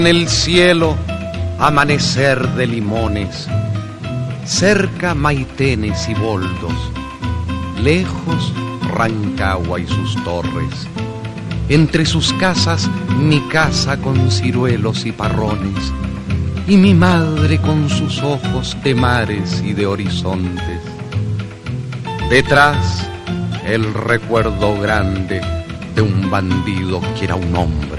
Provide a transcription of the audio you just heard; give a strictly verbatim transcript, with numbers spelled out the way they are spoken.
En el cielo, amanecer de limones, cerca Maitenes y Boldos, lejos Rancagua y sus torres, entre sus casas mi casa con ciruelos y parrones, y mi madre con sus ojos de mares y de horizontes. Detrás, el recuerdo grande de un bandido que era un hombre,